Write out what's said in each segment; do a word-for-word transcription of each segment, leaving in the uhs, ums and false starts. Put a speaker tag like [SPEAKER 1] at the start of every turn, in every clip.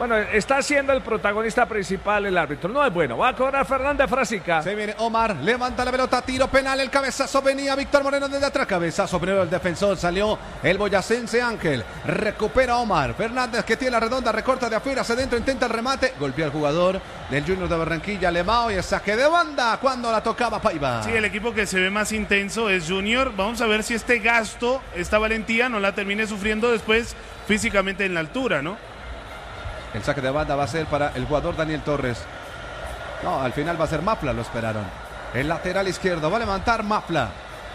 [SPEAKER 1] Bueno, está siendo el protagonista principal el árbitro. No es bueno. Va a cobrar Fernández Frasica.
[SPEAKER 2] Se viene Omar, levanta la pelota, tiro penal, el cabezazo venía Víctor Moreno desde atrás. Cabezazo primero el defensor, salió el boyacense Ángel. Recupera Omar. Fernández que tiene la redonda, recorta de afuera hacia adentro, intenta el remate. Golpea al jugador del Junior de Barranquilla, Lemao, y el saque de banda cuando la tocaba Paiva.
[SPEAKER 3] Sí, el equipo que se ve más intenso es Junior. Vamos a ver si este gasto, esta valentía, no la termine sufriendo después físicamente en la altura, ¿no?
[SPEAKER 2] El saque de banda va a ser para el jugador Daniel Torres. No, al final va a ser Mafla, lo esperaron. El lateral izquierdo va a levantar Mafla.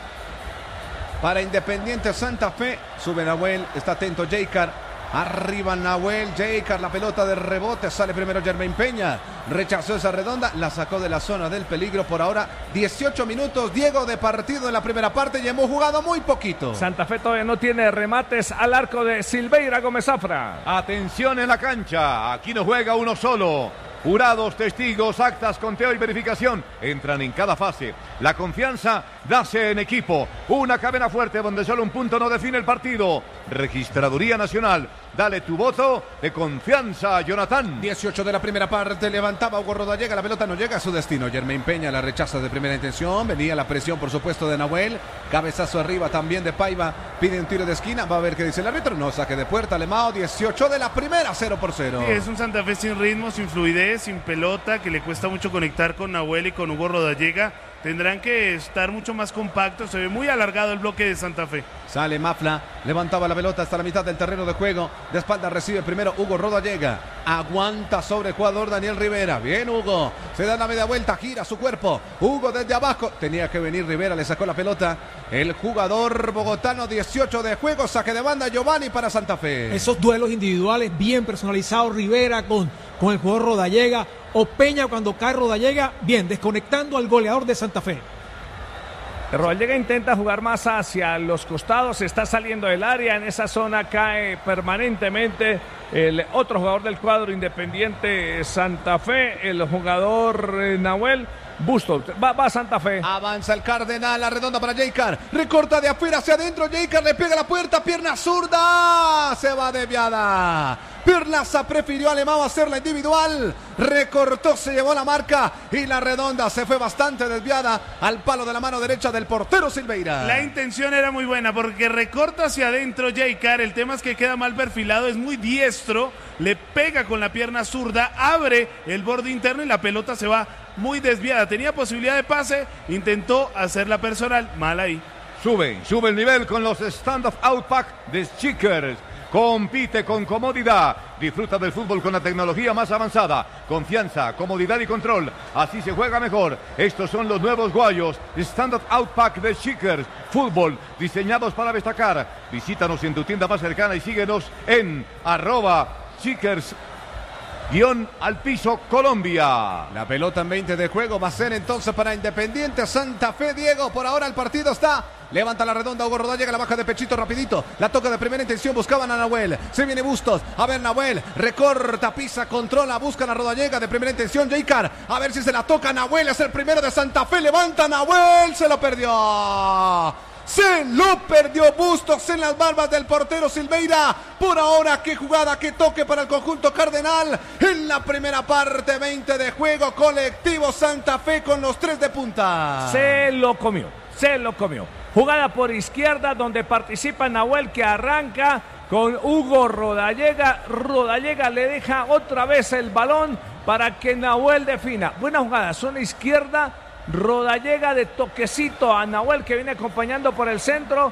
[SPEAKER 2] Para Independiente Santa Fe, sube Nahuel, está atento Jaycar. Arriba Nahuel, Jaycar, la pelota de rebote, sale primero Jermaine Peña. Rechazó esa redonda, la sacó de la zona del peligro. Por ahora, dieciocho minutos, Diego, de partido en la primera parte y hemos jugado muy poquito.
[SPEAKER 1] Santa Fe todavía no tiene remates al arco de Silveira Gómez Zafra.
[SPEAKER 4] Atención en la cancha, aquí no juega uno solo. Jurados, testigos, actas, conteo y verificación entran en cada fase. La confianza nace en equipo. Una cadena fuerte donde solo un punto no define el partido. Registraduría Nacional. Dale tu voto de confianza, Jonathan.
[SPEAKER 2] dieciocho de la primera parte, levantaba Hugo Rodallega, la pelota no llega a su destino. Jermaine Peña la rechaza de primera intención. Venía la presión, por supuesto, de Nahuel. Cabezazo arriba también de Paiva. Pide un tiro de esquina. Va a ver qué dice el árbitro. No, saque de puerta. Lemao, dieciocho de la primera, cero por cero.
[SPEAKER 3] Sí, es un Santa Fe sin ritmo, sin fluidez, sin pelota, que le cuesta mucho conectar con Nahuel y con Hugo Rodallega. Tendrán que estar mucho más compactos. Se ve muy alargado el bloque de Santa Fe.
[SPEAKER 2] Sale Mafla, levantaba la pelota hasta la mitad del terreno de juego. De espalda recibe primero Hugo Rodallega. Aguanta sobre el jugador Daniel Rivera. Bien Hugo, se da la media vuelta, gira su cuerpo. Hugo desde abajo, tenía que venir Rivera, le sacó la pelota. El jugador bogotano, dieciocho de juego, saque de banda Giovanni para Santa Fe.
[SPEAKER 5] Esos duelos individuales bien personalizados, Rivera con, con el jugador Rodallega, o Peña cuando cae Rodallega, bien, desconectando al goleador de Santa Fe.
[SPEAKER 1] Rodallega intenta jugar más hacia los costados, está saliendo del área, en esa zona cae permanentemente el otro jugador del cuadro Independiente Santa Fe, el jugador eh, Nahuel Bustos. Va, va Santa Fe.
[SPEAKER 2] Avanza el Cardenal, la redonda para Jaycar. Recorta de afuera hacia adentro. Jaycar le pega la puerta, pierna zurda. Se va desviada. Perlaza prefirió a Lemao hacerla individual. Recortó, se llevó la marca y la redonda se fue bastante desviada al palo de la mano derecha del portero Silveira.
[SPEAKER 3] La intención era muy buena porque recorta hacia adentro Jaycar. El tema es que queda mal perfilado, es muy diestro. Le pega con la pierna zurda, abre el borde interno y la pelota se va muy desviada. Tenía posibilidad de pase, intentó hacerla personal, mal ahí.
[SPEAKER 4] Sube, sube el nivel con los Stand-Up Outpack de Schickers. Compite con comodidad. Disfruta del fútbol con la tecnología más avanzada. Confianza, comodidad y control. Así se juega mejor. Estos son los nuevos guayos Stand-Up Outpack de Schickers. Fútbol diseñados para destacar. Visítanos en tu tienda más cercana y síguenos en arroba Schickers guión al piso Colombia.
[SPEAKER 2] La pelota en veinte de juego va a ser entonces para Independiente Santa Fe. Diego, por ahora el partido está. Levanta la redonda, Hugo Rodallega, la baja de pechito rapidito. La toca de primera intención, buscaban a Nahuel. Se viene Bustos, a ver Nahuel. Recorta, pisa, controla, buscan a Rodallega de primera intención. Jaycar, a ver si se la toca Nahuel. Es el primero de Santa Fe, levanta Nahuel. Se lo perdió. Se lo perdió Bustos en las barbas del portero Silveira. Por ahora, qué jugada, qué toque para el conjunto cardenal. En la primera parte, veinte de juego, colectivo Santa Fe con los tres de punta.
[SPEAKER 1] Se lo comió, se lo comió. Jugada por izquierda donde participa Nahuel, que arranca con Hugo Rodallega. Rodallega le deja otra vez el balón para que Nahuel defina. Buena jugada, zona izquierda. Rodallega de toquecito a Nahuel, que viene acompañando por el centro.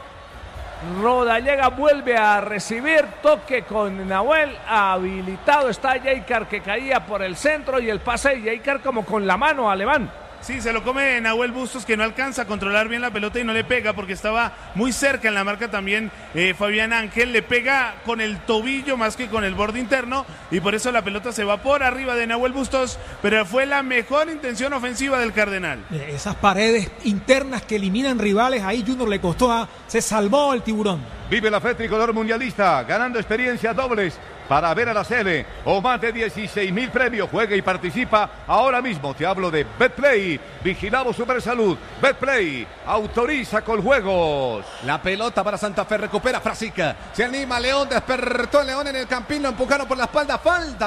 [SPEAKER 1] Rodallega vuelve a recibir, toque con Nahuel, habilitado está Jaycar, que caía por el centro, y el pase de Jaycar como con la mano alemán.
[SPEAKER 3] Sí, se lo come Nahuel Bustos, que no alcanza a controlar bien la pelota y no le pega porque estaba muy cerca en la marca también eh, Fabián Ángel. Le pega con el tobillo más que con el borde interno y por eso la pelota se va por arriba de Nahuel Bustos, pero fue la mejor intención ofensiva del Cardenal.
[SPEAKER 5] Esas paredes internas que eliminan rivales, ahí Junior le costó, a, se salvó el tiburón.
[SPEAKER 4] Vive la fe tricolor mundialista, ganando experiencia dobles para ver a la sede o más de dieciséis mil premios. Juega y participa ahora mismo. Te hablo de Betplay, vigilamos Super Salud. Betplay, autoriza con juegos.
[SPEAKER 2] La pelota para Santa Fe, recupera Frasica. Se anima León, despertó el León en el campín, lo empujaron por la espalda, falta.